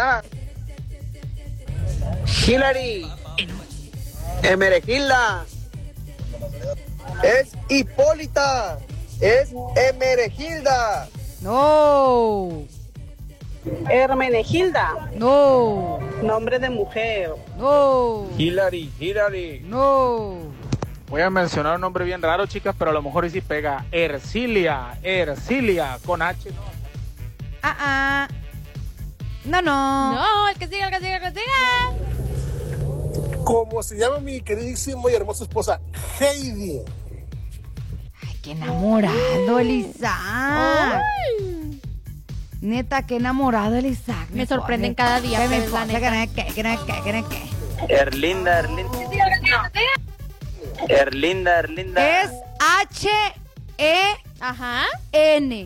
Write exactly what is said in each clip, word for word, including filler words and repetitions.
ganar. Hillary. Emeregilda. Es Hipólita. Es Emeregilda. No. Hermenegilda. No. Nombre de mujer. No. Hillary, Hillary. No. Voy a mencionar un nombre bien raro, chicas, pero a lo mejor sí pega. Ercilia, Ercilia, con H, ¿no? Ah, ah. No, no. No, el que siga, el que siga, el que siga. Como se llama mi queridísima y hermosa esposa, Heidi. Ay, qué enamorado el Isaac. Ay. Neta, qué enamorado el Isaac. Me sorprenden cada día, Que me pero la pasa, neta. que no, que, que no, que, que no, que. Erlinda, Erlinda. Erlinda, Erlinda. Es H E Ajá. N.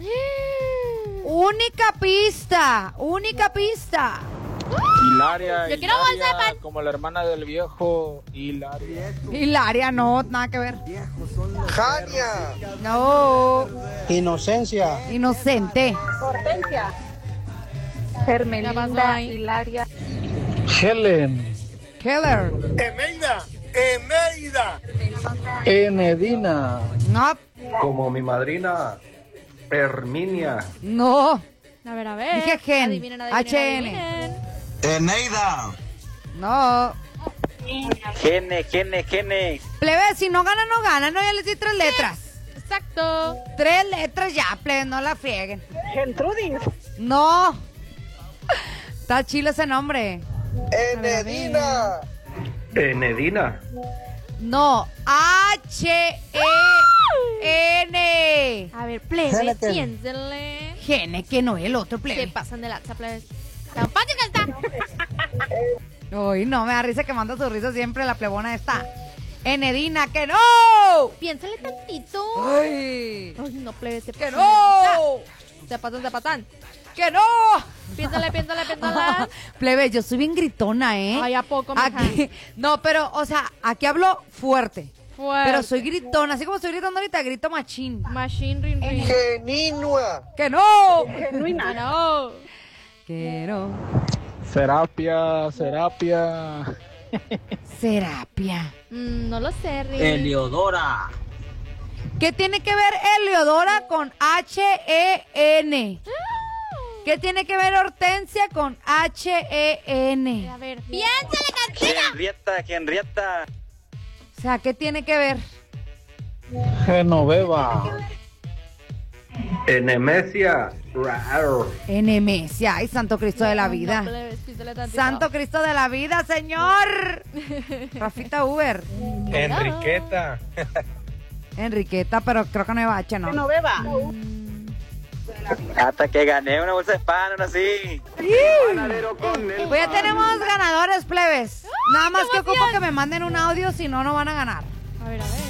Única pista, única pista. Hilaria, Yo quiero bolsa de Hilaria, pan. como la hermana del viejo Hilaria. Hilaria, no, nada que ver. Jania. No, Inocencia. inocente. Hortensia. ¿Qué pasó Hermelinda. ahí? Hilaria. Helen. Keller. Eneida. Eneida. Enedina. No, Como mi madrina, Herminia. no, A ver, a ver. Dije gen. Adivinen, adivinen, H N. adivinen. Eneida. no. Gene, gene, gene. Plebe, si no gana, no gana. No, ya les di tres letras. Exacto. Tres letras ya, plebe, no la frieguen. Gertrudis. No. Está chilo ese nombre. Enedina. Enedina. No, H E N. A ver, plebe, piénsenle. Gene, que no es el otro Se plebe. pasan de lanza, plebes. ¡Tan fácil que está! Uy, no, me da risa que manda su risa siempre la plebona esta. Enedina, que no. Piénsale tantito. Ay, Ay, no, plebe, se que pasan. no. Se pasan, se pasan. Que no. Piénsale, piénsale, piénsale. Plebe, yo soy bien gritona, ¿eh? Ay, ¿a poco, mija? Aquí, no, pero, o sea, aquí hablo fuerte. Fuerte. Pero soy gritona, así como estoy gritando ahorita, grito machín. Machine ring ring. Geninua. Que no. Genuina. No. Que no. Serapia, Serapia. Serapia. Mm, no lo sé, Rick. Eleodora. ¿Qué tiene que ver Eleodora con H E N? ¿Qué tiene que ver Hortensia con H E N? A ver, piénsale, cantina. Henrietta, Henrietta. O sea, ¿qué tiene que ver? Genoveva. Enemesia. Rar. Enemesia. Ay, Santo Cristo de la No, vida. plebes, piénsale tantito. Santo Cristo de la vida, señor. Rafita Uber. Enriqueta. Enriqueta, pero creo que no es H, ¿no? Genoveva. Hasta que gané una bolsa de pan, ahora sí. Pues ya tenemos ganadores, plebes. Nada más que ocupo que me manden un audio, si no, no van a ganar. A ver, a ver.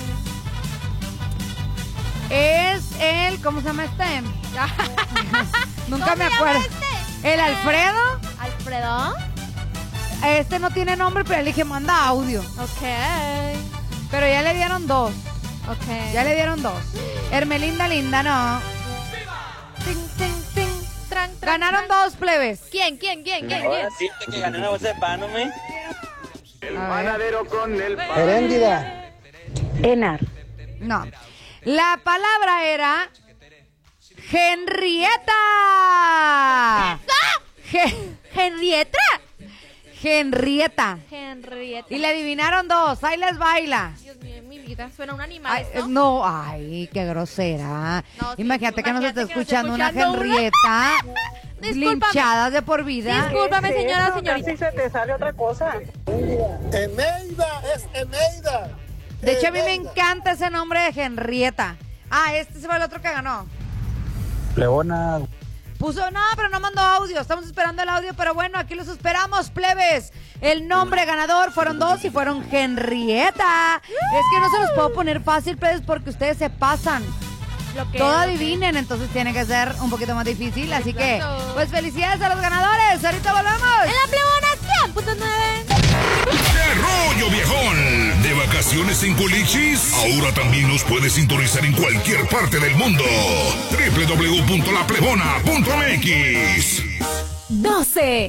Es el, ¿cómo se llama este? Nunca ¿Cómo me se llama acuerdo. este? El Alfredo. Alfredo. Este no tiene nombre, pero le dije, manda audio. Ok. Pero ya le dieron dos. Ok. Ya le dieron dos. Hermelinda Linda, no. Ting, ting, ting. Tran, tran, Ganaron tran. dos, plebes. ¿Quién, quién, quién, quién, Ahora quién? sí hasta que gané una bolsa de pan, hombre. A ver. con el Heréndida. Enar. No. La palabra era Henrietta. Ge- ¿Henrietta? Henrietta. Henrietta. Y le adivinaron dos. Ahí les baila. Dios mío, mi vida. Suena un animal Ay, esto. no, ay, qué grosera. No, sí, imagínate que nos está imagínate que nos está escuchando una escuchando una- Henrietta. Discúlpame. Linchadas de por vida. Discúlpame, ¿Qué es señora, eso? señorita. Casi se te sale otra cosa. Eneida. Es Eneida. De hecho, a mí me Eneida. encanta ese nombre de Henrietta. Ah, este fue el otro que ganó. Plebona. Puso, no, pero no mandó audio. Estamos esperando el audio, pero bueno, aquí los esperamos, plebes. El nombre ganador fueron dos y fueron Henrietta. Es que no se los puedo poner fácil, plebes, porque ustedes se pasan. Lo que Todo lo que- adivinen, entonces tiene que ser un poquito más difícil. Así que, Exacto. pues felicidades a los ganadores. Ahorita volvemos. En la plebona cien punto nueve. ¡Qué rollo, viejón! ¿De vacaciones en Culichis? Ahora también nos puedes sintonizar en cualquier parte del mundo. doble u doble u doble u punto la plebona punto m x doce.